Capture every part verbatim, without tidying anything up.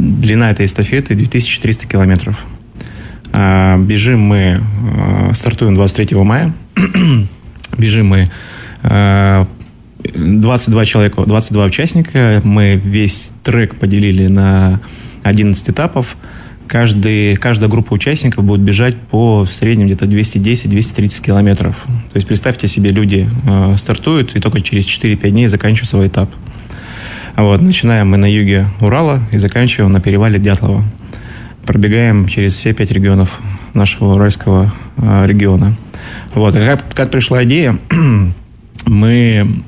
длина этой эстафеты две тысячи триста километров. Бежим мы, стартуем двадцать третьего мая. Бежим мы двадцать два человека, двадцать два участника. Мы весь трек поделили на одиннадцать этапов. Каждый, каждая группа участников будет бежать по в среднем где-то двести десять - двести тридцать километров. То есть представьте себе, люди э, стартуют и только через четыре-пять дней заканчивают свой этап. Вот, начинаем мы на юге Урала и заканчиваем на перевале Дятлова. Пробегаем через все пять регионов нашего уральского э, региона. Вот, как, как пришла идея, мы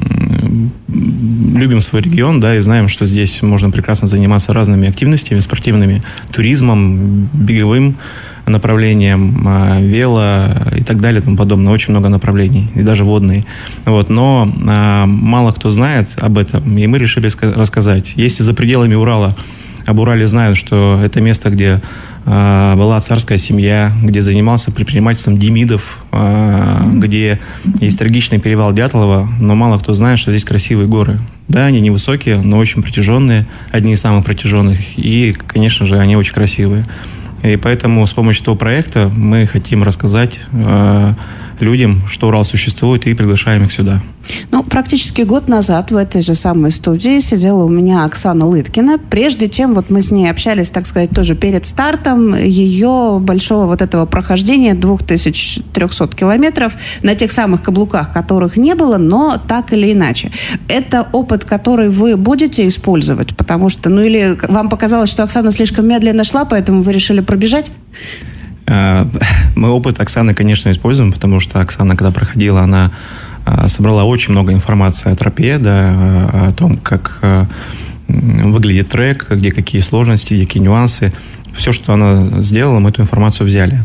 любим свой регион, да, и знаем, что здесь можно прекрасно заниматься разными активностями спортивными, туризмом, беговым направлением, вело и так далее и тому подобное. Очень много направлений, и даже водные. Вот. Но а, мало кто знает об этом, и мы решили рассказать. Если за пределами Урала, об Урале знают, что это место, где а, была царская семья, где занимался предпринимательством Демидов, а, где есть трагичный перевал Дятлова, но мало кто знает, что здесь красивые горы. Да, они невысокие, но очень протяженные, одни из самых протяженных, и, конечно же, они очень красивые. И поэтому с помощью этого проекта мы хотим рассказать э, людям, что Урал существует, и приглашаем их сюда. Ну, практически год назад в этой же самой студии сидела у меня Оксана Лыткина. Прежде чем вот мы с ней общались, так сказать, тоже перед стартом ее большого вот этого прохождения двухтысячи трехсот километров на тех самых каблуках, которых не было, но так или иначе. Это опыт, который вы будете использовать, потому что, ну или вам показалось, что Оксана слишком медленно шла, поэтому вы решили пробежать? Мы опыт Оксаны, конечно, используем, потому что Оксана, когда проходила, она собрала очень много информации о тропе, да, о том, как выглядит трек, где какие сложности, какие нюансы. Все, что она сделала, мы эту информацию взяли.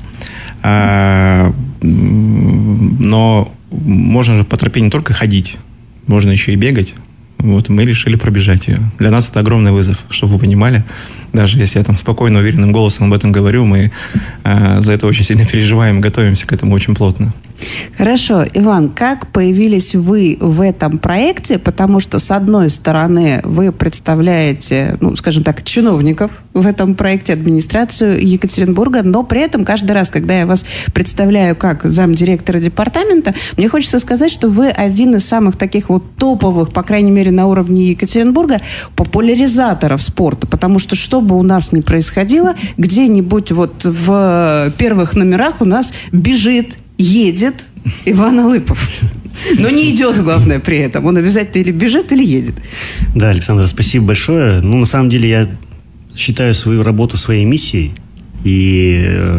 Но можно же по тропе не только ходить, можно еще и бегать. Вот мы решили пробежать ее. Для нас это огромный вызов, чтобы вы понимали. Даже если я там спокойно, уверенным голосом об этом говорю, мы э, за это очень сильно переживаем, готовимся к этому очень плотно. Хорошо. Иван, как появились вы в этом проекте? Потому что, с одной стороны, вы представляете, ну, скажем так, чиновников в этом проекте, администрацию Екатеринбурга, но при этом каждый раз, когда я вас представляю как замдиректора департамента, мне хочется сказать, что вы один из самых таких вот топовых, по крайней мере, на уровне Екатеринбурга, популяризаторов спорта. Потому что, что бы у нас ни происходило, где-нибудь вот в первых номерах у нас бежит, едет Иван Алыпов. Но не идет, главное, при этом. Он обязательно или бежит, или едет. Да, Александра, спасибо большое. Ну, на самом деле, я считаю свою работу своей миссией. И э,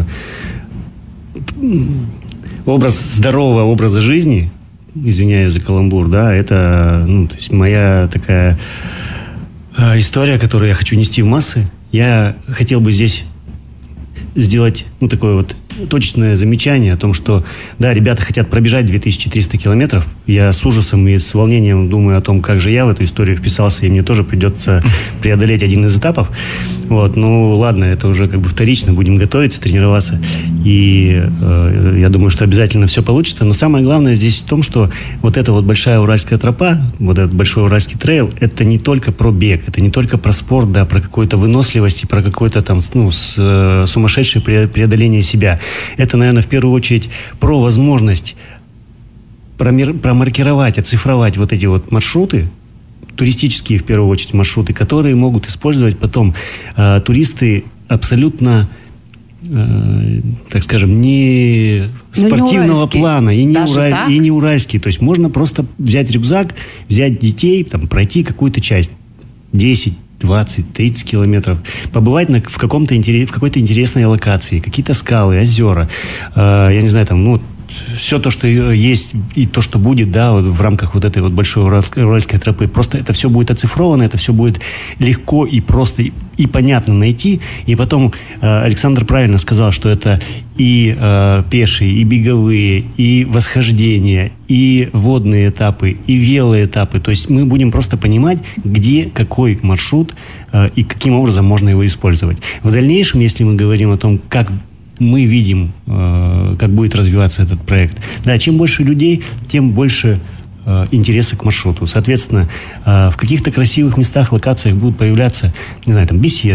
образ здорового образа жизни, извиняюсь за каламбур, да, это, ну, то есть моя такая э, история, которую я хочу нести в массы. Я хотел бы здесь сделать, ну, такое вот точечное замечание о том, что, да, ребята хотят пробежать две тысячи триста километров. Я с ужасом и с волнением думаю о том, как же я в эту историю вписался, и мне тоже придется преодолеть один из этапов. Вот, ну, ладно, это уже как бы вторично, будем готовиться, тренироваться. И э, я думаю, что обязательно все получится. Но самое главное здесь в том, что вот эта вот большая уральская тропа, вот этот большой уральский трейл, это не только про бег, это не только про спорт, да, про какую-то выносливость и про какое-то там, ну, с, э, сумасшедшее преодоление себя. Это, наверное, в первую очередь про возможность промер, промаркировать, оцифровать вот эти вот маршруты, туристические, в первую очередь, маршруты, которые могут использовать потом э, туристы абсолютно, э, так скажем, не спортивного не плана и не, ура... и не уральские. То есть можно просто взять рюкзак, взять детей, там, пройти какую-то часть, десять, двадцать, тридцать километров, побывать на, в, каком-то, в какой-то интересной локации, какие-то скалы, озера, э, я не знаю, там, ну, все то, что есть и то, что будет, да, вот в рамках вот этой вот большой уральской, уральской тропы, просто это все будет оцифровано, это все будет легко и просто и, и понятно найти. И потом э, Александр правильно сказал, что это и э, пешие, и беговые, и восхождения, и водные этапы, и велоэтапы. То есть мы будем просто понимать, где какой маршрут э, и каким образом можно его использовать. В дальнейшем, если мы говорим о том, как мы видим, э, как будет развиваться этот проект. Да, чем больше людей, тем больше э, интереса к маршруту. Соответственно, э, в каких-то красивых местах, локациях будут появляться, не знаю, там, беседы,